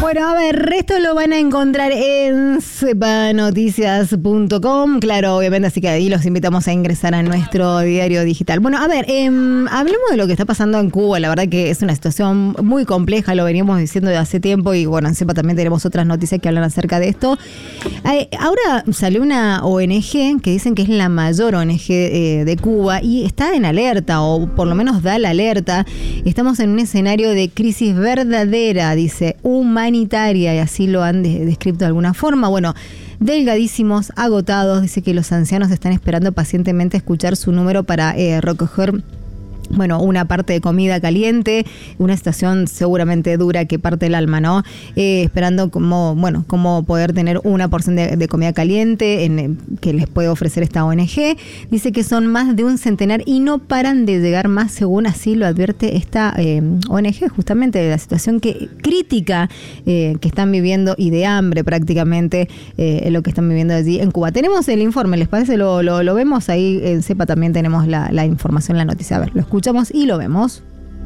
Bueno, a ver, esto lo van a encontrar en cepanoticias.com, claro, obviamente, así que ahí los invitamos a ingresar a nuestro diario digital. Bueno, a ver, hablemos de lo que está pasando en Cuba. La verdad que es una situación muy compleja, lo veníamos diciendo de hace tiempo, y bueno, en CEPA también tenemos otras noticias que hablan acerca de esto. Ahora salió una ONG que dicen que es la mayor ONG de Cuba y está en alerta, o por lo menos da la alerta. Estamos en un escenario de crisis verdadera, dice, humanitaria, y así lo han descrito de alguna forma. Bueno, delgadísimos, agotados, dice que los ancianos están esperando pacientemente escuchar su número para recoger, bueno, una parte de comida caliente, una situación seguramente dura que parte el alma, ¿no? Esperando cómo poder tener una porción de comida caliente que les puede ofrecer esta ONG. Dice que son más de un centenar y no paran de llegar más, según así lo advierte esta ONG, justamente de la situación crítica que están viviendo, y de hambre prácticamente, lo que están viviendo allí en Cuba. Tenemos el informe, ¿les parece? Lo vemos ahí en CEPA, también tenemos la información, la noticia. A ver, lo escuchamos y lo vemos.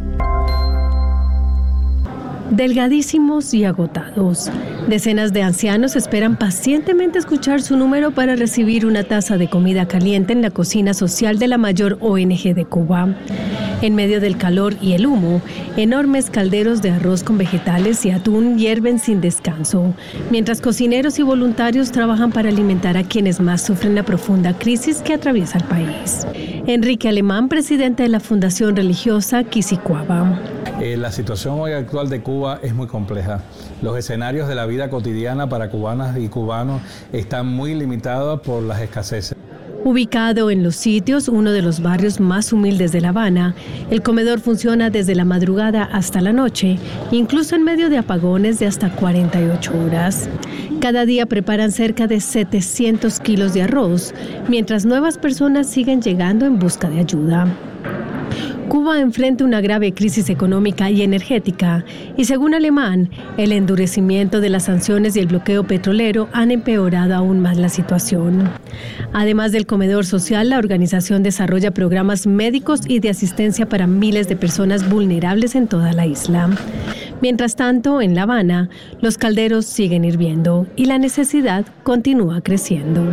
Delgadísimos y agotados. Decenas de ancianos esperan pacientemente escuchar su número para recibir una taza de comida caliente en la cocina social de la mayor ONG de Cuba. En medio del calor y el humo, enormes calderos de arroz con vegetales y atún hierven sin descanso, mientras cocineros y voluntarios trabajan para alimentar a quienes más sufren la profunda crisis que atraviesa el país. Enrique Alemán, presidente de la Fundación Religiosa Quisicuaba. La situación hoy actual de Cuba es muy compleja. Los escenarios de la vida cotidiana para cubanas y cubanos están muy limitados por las escaseces. Ubicado en Los Sitios, uno de los barrios más humildes de La Habana, el comedor funciona desde la madrugada hasta la noche, incluso en medio de apagones de hasta 48 horas. Cada día preparan cerca de 700 kilos de arroz, mientras nuevas personas siguen llegando en busca de ayuda. Cuba enfrenta una grave crisis económica y energética, y según Alemán, el endurecimiento de las sanciones y el bloqueo petrolero han empeorado aún más la situación. Además del comedor social, la organización desarrolla programas médicos y de asistencia para miles de personas vulnerables en toda la isla. Mientras tanto, en La Habana, los calderos siguen hirviendo y la necesidad continúa creciendo.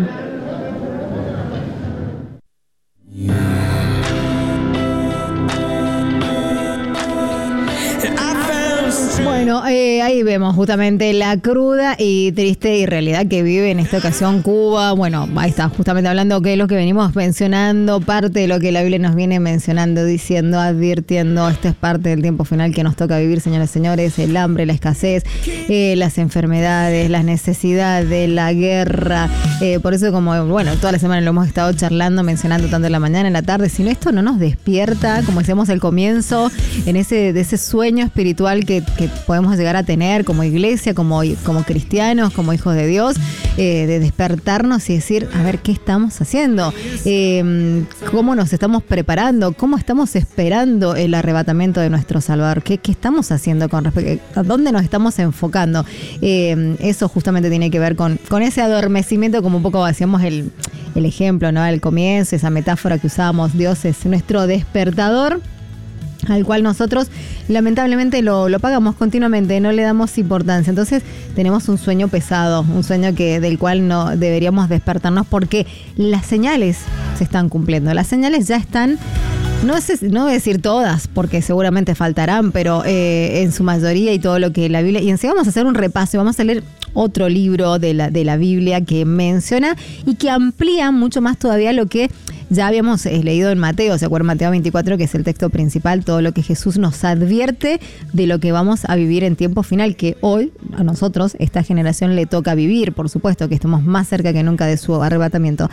Bueno, ahí vemos justamente la cruda y triste realidad que vive en esta ocasión Cuba. Bueno, ahí está, justamente hablando que es lo que venimos mencionando, parte de lo que la Biblia nos viene mencionando, diciendo, advirtiendo, esto es parte del tiempo final que nos toca vivir, señores y señores, el hambre, la escasez, las enfermedades, las necesidades, la guerra. Por eso, como, bueno, toda la semana lo hemos estado charlando, mencionando tanto en la mañana, en la tarde, si no, esto no nos despierta, como decíamos al comienzo, de ese sueño espiritual que podemos llegar a tener como iglesia, como cristianos, como hijos de Dios, de despertarnos y decir, a ver, ¿qué estamos haciendo? ¿Cómo nos estamos preparando? ¿Cómo estamos esperando el arrebatamiento de nuestro Salvador? ¿Qué estamos haciendo con respecto a dónde nos estamos enfocando? Eso justamente tiene que ver con ese adormecimiento, como un poco hacíamos el ejemplo, ¿no? Al comienzo, esa metáfora que usábamos, Dios es nuestro despertador, al cual nosotros lamentablemente lo pagamos continuamente, no le damos importancia. Entonces tenemos un sueño pesado, un sueño del cual no deberíamos despertarnos, porque las señales se están cumpliendo, las señales ya están. No voy a decir todas, porque seguramente faltarán, pero en su mayoría, y todo lo que la Biblia. Y enseguida vamos a hacer un repaso y vamos a leer otro libro de la Biblia que menciona y que amplía mucho más todavía lo que ya habíamos leído en Mateo. ¿Se acuerdan? Mateo 24, que es el texto principal, todo lo que Jesús nos advierte de lo que vamos a vivir en tiempo final, que hoy a nosotros, esta generación, le toca vivir. Por supuesto que estamos más cerca que nunca de su arrebatamiento.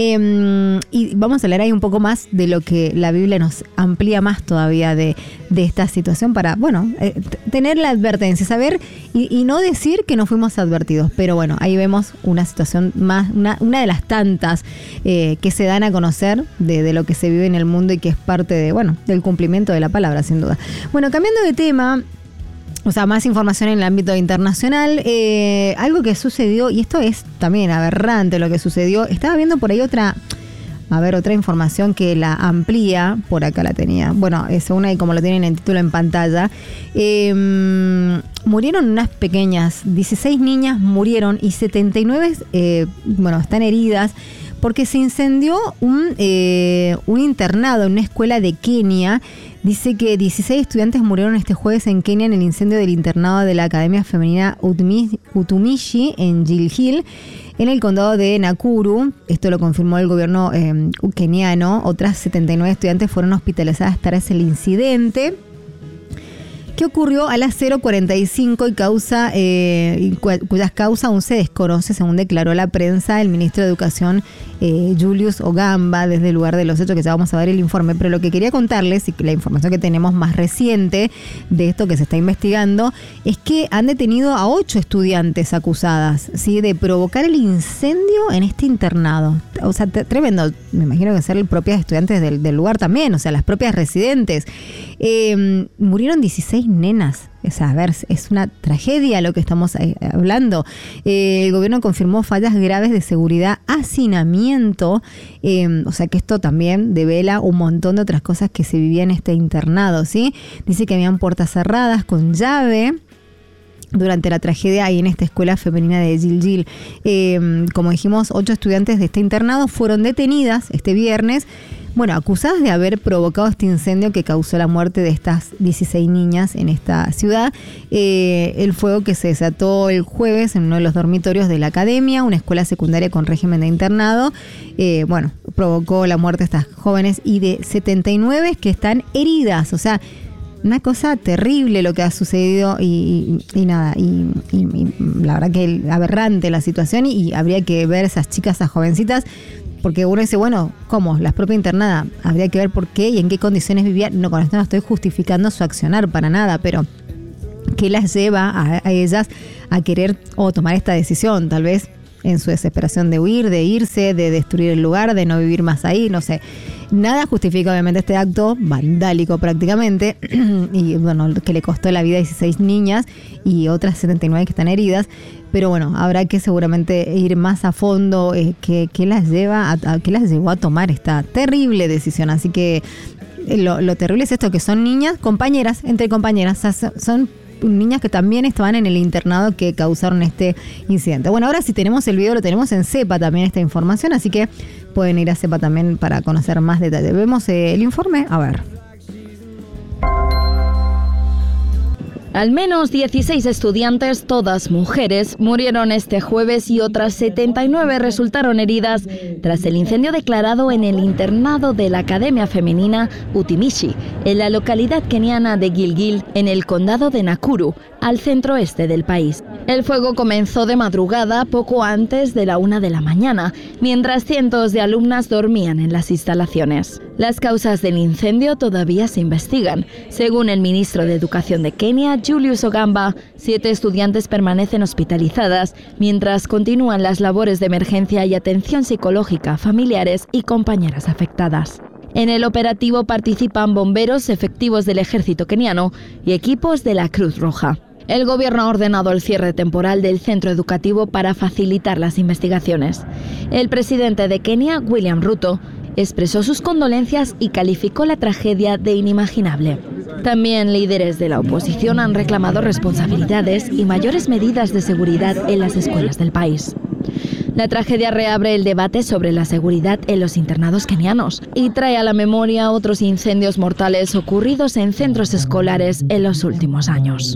Y vamos a leer ahí un poco más de lo que la Biblia nos amplía más todavía de esta situación para, bueno, tener la advertencia, saber y no decir que no fuimos advertidos. Pero bueno, ahí vemos una situación más, una de las tantas que se dan a conocer de lo que se vive en el mundo y que es parte del cumplimiento de la palabra, sin duda. Bueno, cambiando de tema, o sea, más información en el ámbito internacional, algo que sucedió, y esto es también aberrante lo que sucedió. Estaba viendo por ahí A ver, otra información que la amplía, por acá la tenía. Bueno, según ahí como lo tienen en título en pantalla. Murieron unas pequeñas, 16 niñas murieron y 79, están heridas porque se incendió un internado en una escuela de Kenia. Dice que 16 estudiantes murieron este jueves en Kenia en el incendio del internado de la Academia Femenina Utumishi en Gilgil, en el condado de Nakuru. Esto lo confirmó el gobierno keniano. Otras 79 estudiantes fueron hospitalizadas tras el incidente, que ocurrió a las 0:45 cuyas causas aún se desconoce, según declaró la prensa el ministro de Educación Julius Ogamba desde el lugar de los hechos, que ya vamos a ver el informe. Pero lo que quería contarles, y la información que tenemos más reciente de esto que se está investigando, es que han detenido a 8 estudiantes acusadas, ¿sí?, de provocar el incendio en este internado. O sea, tremendo. Me imagino que ser las propias estudiantes del lugar también, o sea, las propias residentes. Murieron 16 nenas. O sea, a ver, es una tragedia lo que estamos hablando. El gobierno confirmó fallas graves de seguridad, hacinamiento, o sea que esto también devela un montón de otras cosas que se vivían en este internado, ¿sí? Dice que habían puertas cerradas con llave durante la tragedia ahí en esta escuela femenina de Gilgil. Como dijimos, 8 estudiantes de este internado fueron detenidas este viernes, acusadas de haber provocado este incendio que causó la muerte de estas 16 niñas en esta ciudad. El fuego que se desató el jueves en uno de los dormitorios de la academia, una escuela secundaria con régimen de internado, provocó la muerte de estas jóvenes y de 79 que están heridas. O sea, una cosa terrible lo que ha sucedido y la verdad que aberrante la situación, y habría que ver esas chicas, esas jovencitas, porque uno dice, ¿cómo? Las propias internadas, habría que ver por qué y en qué condiciones vivían. No, con esto no estoy justificando su accionar para nada, pero ¿qué las lleva a ellas a querer tomar esta decisión? Tal vez en su desesperación de huir, de irse, de destruir el lugar, de no vivir más ahí, no sé. Nada justifica obviamente este acto vandálico prácticamente, y que le costó la vida a 16 niñas y otras 79 que están heridas. Pero habrá que seguramente ir más a fondo, qué las llevó a tomar esta terrible decisión. Así que lo terrible es esto, que son niñas, compañeras, entre compañeras, o sea, son niñas que también estaban en el internado que causaron este incidente. Ahora si tenemos el video, lo tenemos en CEPA también esta información, así que pueden ir a CEPA también para conocer más detalles. Vemos el informe, a ver. Al menos 16 estudiantes, todas mujeres, murieron este jueves y otras 79 resultaron heridas tras el incendio declarado en el internado de la Academia Femenina Utumishi, en la localidad keniana de Gilgil, en el condado de Nakuru, al centro-oeste del país. El fuego comenzó de madrugada, poco antes de la 1 de la mañana, mientras cientos de alumnas dormían en las instalaciones. Las causas del incendio todavía se investigan. Según el ministro de Educación de Kenia, Julius Ogamba, 7 estudiantes permanecen hospitalizadas, mientras continúan las labores de emergencia y atención psicológica a familiares y compañeras afectadas. En el operativo participan bomberos, efectivos del ejército keniano y equipos de la Cruz Roja. El gobierno ha ordenado el cierre temporal del centro educativo para facilitar las investigaciones. El presidente de Kenia, William Ruto, expresó sus condolencias y calificó la tragedia de inimaginable. También líderes de la oposición han reclamado responsabilidades y mayores medidas de seguridad en las escuelas del país. La tragedia reabre el debate sobre la seguridad en los internados kenianos y trae a la memoria otros incendios mortales ocurridos en centros escolares en los últimos años.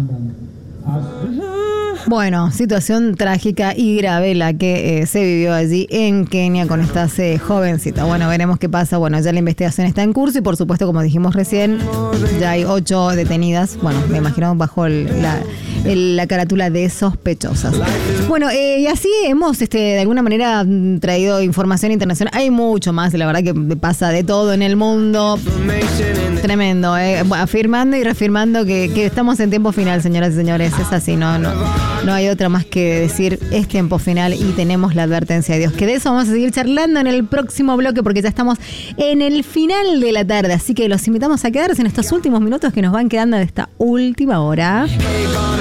Situación trágica y grave la que se vivió allí en Kenia con estas jovencitas. Veremos qué pasa. Ya la investigación está en curso y por supuesto, como dijimos recién, ya hay 8 detenidas. Me imagino bajo la carátula de sospechosas. Y así hemos de alguna manera traído información internacional. Hay mucho más, la verdad que pasa de todo en el mundo. Tremendo, afirmando y reafirmando que estamos en tiempo final, señoras y señores. Es así, no hay otra más que decir, es tiempo final y tenemos la advertencia de Dios. Que de eso vamos a seguir charlando en el próximo bloque, porque ya estamos en el final de la tarde. Así que los invitamos a quedarse en estos últimos minutos que nos van quedando de esta última hora.